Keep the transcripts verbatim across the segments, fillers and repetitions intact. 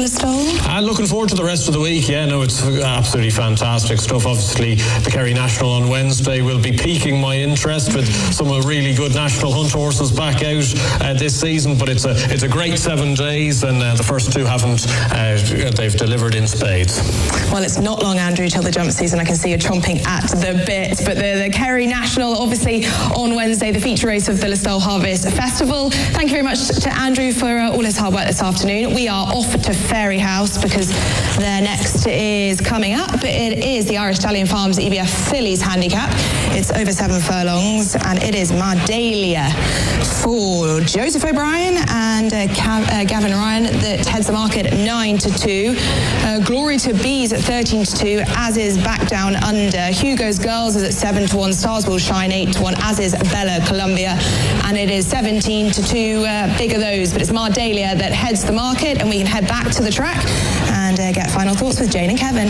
Listowel? I'm looking forward to the rest of the week. Yeah, no, it's absolutely fantastic stuff. Obviously, the Kerry National on Wednesday will be piquing my interest with some of the really good national hunt horses back out uh, this season. But it's a it's a great seven days, and uh, the first two haven't uh, they've delivered in spades. Well, it's not long, Andrew, till the jump season. I can see you chomping at the bit. But the, the Kerry National, obviously, on Wednesday, the feature race of the Listowel Harvest Festival. Thank you very much to Andrew for uh, all his hard work this afternoon. We are off to Fairyhouse because their next is coming up. It is the Irish Stallion Farms E B F Fillies Handicap. It's over seven furlongs, and it is Mardalia for Joseph O'Brien and uh, Cav- uh, Gavin Ryan that heads the market at nine to two. Uh, Glory to Bees at thirteen to two, as is Back Down Under. Hugo's Girls is at seven to one. Stars Will Shine eight to one, as is Bella Columbia, and it is seventeen to two. Uh, bigger those, but it's Mardalia that heads the market, and we can head back to the track and uh, get final thoughts with Jane and Kevin.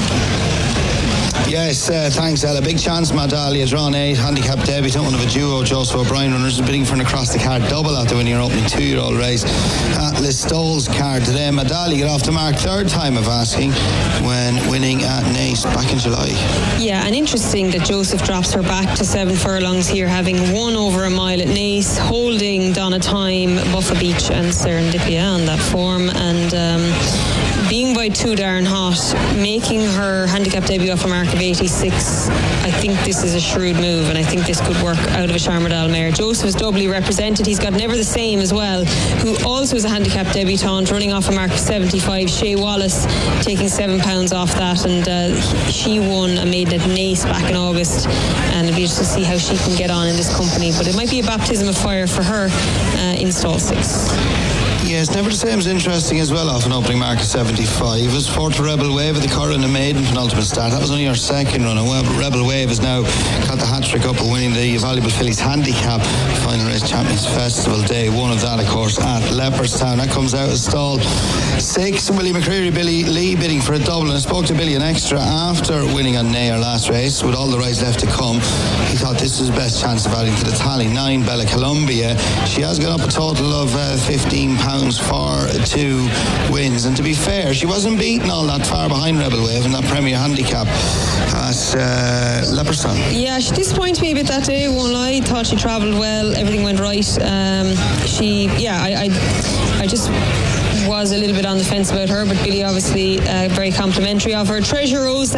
Yes, uh, thanks, Ella. Big chance, Mardalia, drawn eight, handicap debutant, one of a duo, Joseph O'Brien runners, bidding for an across the card double after winning her opening two-year-old race at Listowel's card today. Mardalia got off the mark third time of asking when winning at Naas back in July. Yeah, and interesting that Joseph drops her back to seven furlongs here, having won over a mile at Naas, holding Donna Time, Buffa Beach and Serendipia on that form, and um, being by too darn hot, making her handicap debut off a mark of eighty-six. I think this is a shrewd move, and I think this could work out of a Charmerdale mare. Joseph is doubly represented. He's got Never the Same as well, who also is a handicap debutante, running off a mark of seventy-five. Shea Wallace taking seven pounds off that, and uh, she won a maiden at Naas back in August, and it'll be interesting to see how she can get on in this company. But it might be a baptism of fire for her uh, in stall six. Yes, Never the Same is interesting as well, off an opening mark of seventy-five. It was fourth to Rebel Wave at the Curran and Maiden penultimate start. That was only her second run. Well, Rebel Wave has now got the hat-trick up of winning the Valuable Fillies Handicap Final Race Champions Festival Day. One of that, of course, at Leopardstown. That comes out of stall six. Willie McCreary, Billy Lee bidding for a double, and I spoke to Billy an extra after winning on Nair last race with all the rides left to come. He thought this was his best chance of adding to the tally. Nine, Bella Columbia. She has gone up a total of uh, fifteen pounds for two wins, and to be fair, she wasn't beaten all that far behind Rebel Wave in that Premier Handicap at uh, Leopardstown. Yeah, she disappointed me a bit that day, won't lie. Thought she travelled well, everything went right. Um, she, yeah, I, I, I just was a little bit on the fence about her, but Billy obviously uh, very complimentary of her. Treasure Rose,